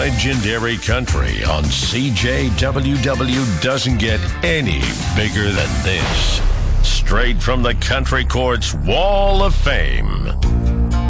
Legendary Country on CJWW doesn't get any bigger than this. Straight from the Country Court's Wall of Fame.